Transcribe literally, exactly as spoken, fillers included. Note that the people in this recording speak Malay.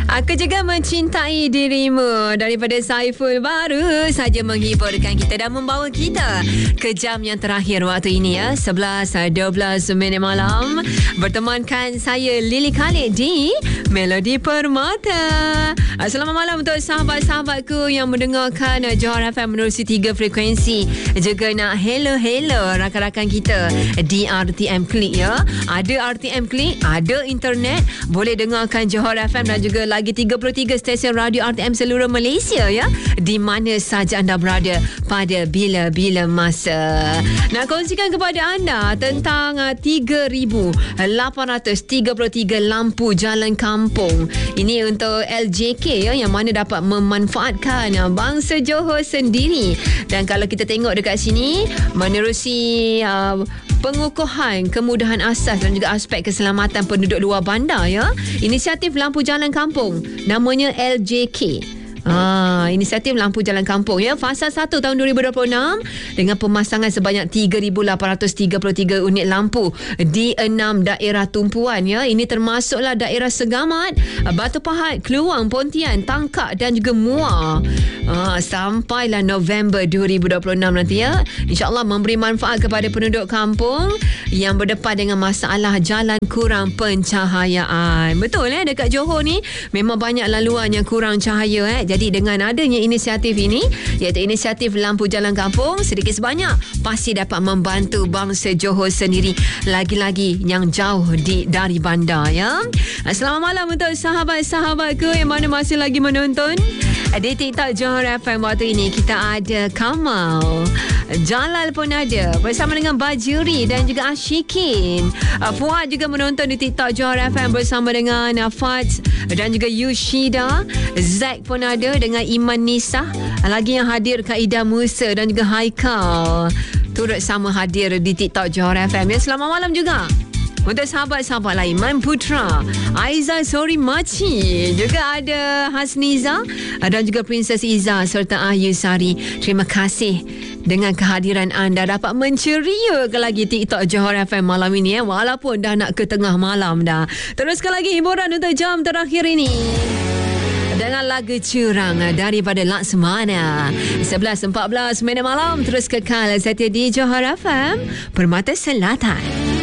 Aku juga mencintai dirimu daripada Saiful baru saja menghiburkan kita dan membawa kita ke jam yang terakhir waktu ini ya, sebelas dua belas minit malam. Bertemankan saya Lily Khalid di Melody Permata. Selamat malam untuk sahabat-sahabatku yang mendengarkan Johor F M menerusi tiga frekuensi. Juga nak hello-hello rakan-rakan kita di R T M Klik ya. Ada R T M Klik, ada internet, boleh dengarkan Johor F M dan juga lagi tiga puluh tiga stesen radio R T M seluruh Malaysia ya, di mana saja anda berada pada bila-bila masa. Nak kongsikan kepada anda tentang uh, tiga ribu lapan ratus tiga puluh tiga lampu jalan kampung. Ini untuk L J K ya, yang mana dapat memanfaatkan uh, bangsa Johor sendiri. Dan kalau kita tengok dekat sini, menerusi uh, pengukuhan kemudahan asas dan juga aspek keselamatan penduduk luar bandar ya, inisiatif lampu jalan kampung namanya L J K. Ah, inisiatif lampu jalan kampung ya, fasa satu tahun dua ribu dua puluh enam dengan pemasangan sebanyak tiga ribu lapan ratus tiga puluh tiga unit lampu di enam daerah tumpuan ya. Ini termasuklah daerah Segamat, Batu Pahat, Kluang, Pontian, Tangkak dan juga Muar. Ah, sampailah November dua ribu dua puluh enam nanti ya, InsyaAllah memberi manfaat kepada penduduk kampung yang berdepan dengan masalah jalan kurang pencahayaan. Betul eh, dekat Johor ni memang banyak laluan yang kurang cahaya eh. Jadi dengan adanya inisiatif ini, iaitu inisiatif lampu jalan kampung, sedikit sebanyak pasti dapat membantu bangsa Johor sendiri, lagi-lagi yang jauh di dari bandar ya. Selamat malam untuk sahabat-sahabatku yang mana masih lagi menonton di TikTok Johor F M. Waktu ini kita ada Kamal, Jalal pun ada bersama dengan Bajuri dan juga Ashikin. uh, Fuad juga menonton di TikTok Johor F M bersama dengan uh, Fats dan juga Yushida. Zack pun ada dengan Iman Nisa. Lagi yang hadir Kaidah Musa dan juga Haikal turut sama hadir di TikTok Johor F M ya. Selamat malam juga untuk sahabat-sahabat lain, Man Putra, Aiza Sori Maci, juga ada Hasniza dan juga Princess Iza serta Ayu Sari. Terima kasih dengan kehadiran anda dapat menceriakan lagi TikTok Johor F M malam ini ya, walaupun dah nak ke tengah malam dah. Teruskan lagi hiburan untuk jam terakhir ini dengan lagu curang daripada Laksmana. Sebelas empat belas minit malam, terus kekal setia di Johor F M Permata Selatan.